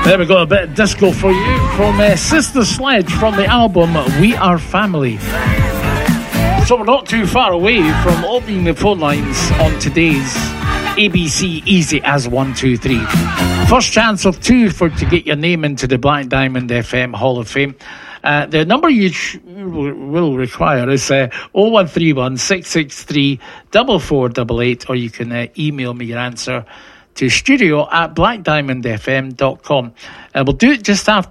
There we go, a bit of disco for you from Sister Sledge from the album We Are Family. So we're not too far away from opening the phone lines on today's ABC Easy as 1, 2, 3. First chance of two to get your name into the Black Diamond FM Hall of Fame. The number you will require is 0131 663 4488, or you can email me your answer to studio@blackdiamondfm.com. We'll do it just after